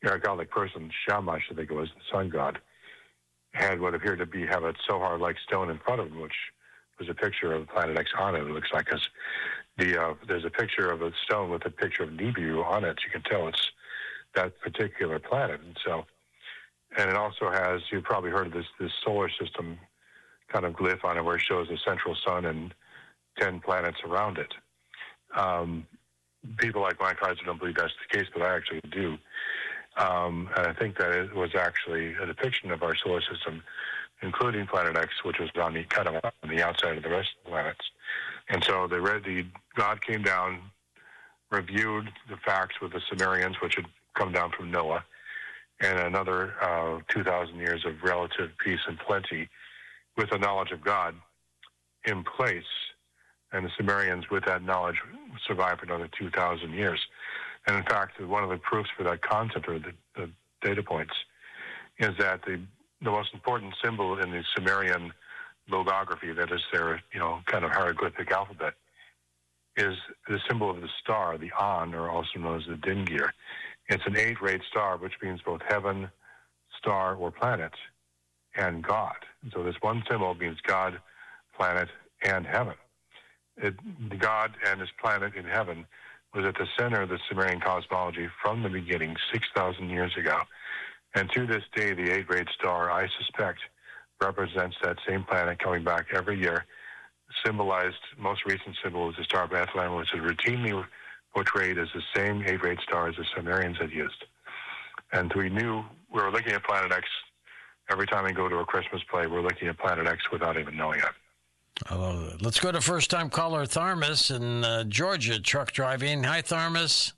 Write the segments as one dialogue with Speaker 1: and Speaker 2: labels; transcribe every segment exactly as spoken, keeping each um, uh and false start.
Speaker 1: you know, a godlike person, Shamash, I think it was, the sun god, had what appeared to be have a Zohar-like stone in front of him, which was a picture of Planet X on it. It looks like because the uh, there's a picture of a stone with a picture of Nibiru on it. So you can tell it's that particular planet, and so and it also has, you've probably heard of this this solar system kind of glyph on it, where it shows the central sun and ten planets around it. Um, people like Mike Heiser don't believe that's the case, but I actually do. Um, and I think that it was actually a depiction of our solar system, including Planet X, which was on the kind of on the outside of the rest of the planets. And so they read the God came down, reviewed the facts with the Sumerians, which had come down from Noah, and another uh, two thousand years of relative peace and plenty with the knowledge of God in place. And the Sumerians, with that knowledge, survived for another two thousand years. And in fact, one of the proofs for that concept, or the, the data points, is that the the most important symbol in the Sumerian logography, that is their, you know, kind of hieroglyphic alphabet, is the symbol of the star, the An, or also known as the Dingir. It's an eight-rayed star, which means both heaven, star, or planet, and God. So this one symbol means God, planet, and heaven. It, God and his planet in heaven was at the center of the Sumerian cosmology from the beginning, six thousand years ago. And to this day, the eight-rayed star, I suspect, represents that same planet coming back every year. Symbolized, most recent symbol is the Star of Bethlehem, which is routinely portrayed as the same eight-rayed star as the Sumerians had used. And we knew we were looking at Planet X every time we go to a Christmas play. We're looking at Planet X without even knowing it.
Speaker 2: Oh, let's go to first-time caller Tharmas in uh, Georgia, truck driving. Hi, Tharmas.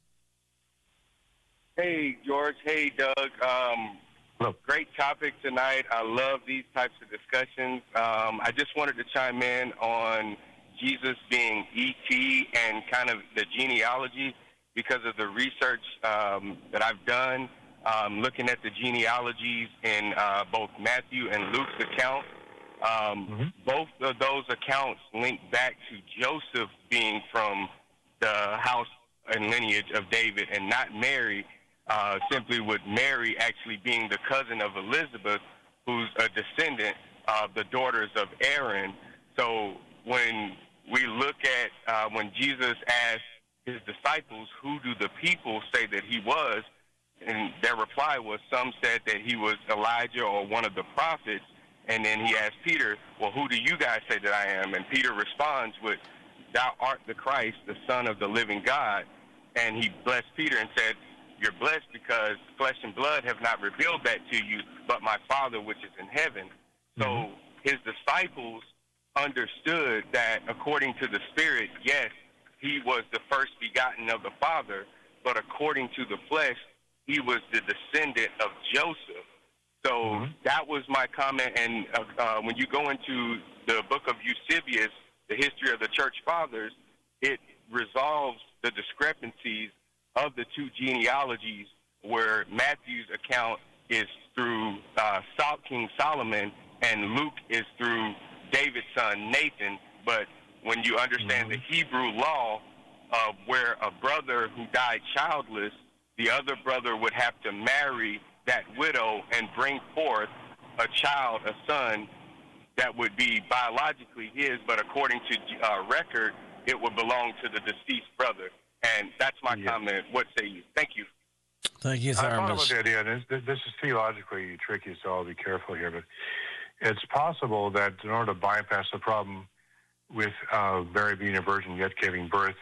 Speaker 3: Hey, George. Hey, Doug. Um,
Speaker 1: Hello.
Speaker 3: Great topic tonight. I love these types of discussions. Um, I just wanted to chime in on Jesus being E T and kind of the genealogy, because of the research um, that I've done, um, looking at the genealogies in uh, both Matthew and Luke's account. Um, mm-hmm. Both of those accounts link back to Joseph being from the house and lineage of David and not Mary, uh, simply with Mary actually being the cousin of Elizabeth, who's a descendant of the daughters of Aaron. So when we look at uh, when Jesus asked his disciples, who do the people say that he was? And their reply was, some said that he was Elijah or one of the prophets. And then he asked Peter, well, who do you guys say that I am? And Peter responds with, thou art the Christ, the Son of the living God. And he blessed Peter and said, you're blessed because flesh and blood have not revealed that to you, but my Father which is in heaven. Mm-hmm. So his disciples understood that according to the Spirit, yes, he was the first begotten of the Father, but according to the flesh, he was the descendant of Joseph. So mm-hmm. that was my comment. And uh, uh, when you go into the book of Eusebius, the history of the church fathers, it resolves the discrepancies of the two genealogies, where Matthew's account is through uh, King Solomon and Luke is through David's son Nathan. But when you understand mm-hmm. the Hebrew law, uh, where a brother who died childless, the other brother would have to marry that widow and bring forth a child, a son, that would be biologically his, but according to uh, record, it would belong to the deceased brother. And that's my yeah. comment. What say you? Thank you.
Speaker 2: Thank you, Tharmas.
Speaker 1: I thought about the idea, and this, this is theologically tricky, so I'll be careful here, but it's possible that in order to bypass the problem with uh, Mary being a virgin yet giving birth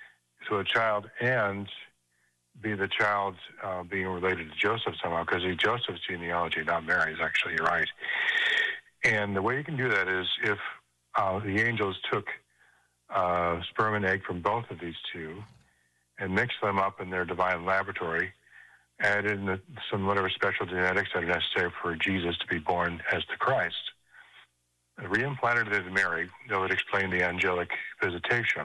Speaker 1: to a child and be the child uh, being related to Joseph somehow, because Joseph's genealogy, not Mary's, actually, you're right. And the way you can do that is if uh, the angels took uh, sperm and egg from both of these two and mixed them up in their divine laboratory, added in the, some whatever special genetics that are necessary for Jesus to be born as the Christ, reimplanted it in Mary, that would explain the angelic visitation.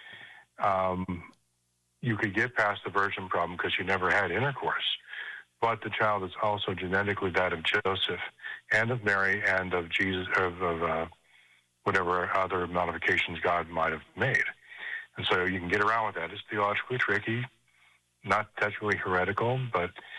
Speaker 1: Um, you could get past the virgin problem because you never had intercourse, but the child is also genetically that of Joseph and of Mary and of Jesus, of, of uh, whatever other modifications God might have made. And so you can get around with that. It's theologically tricky, not technically heretical, but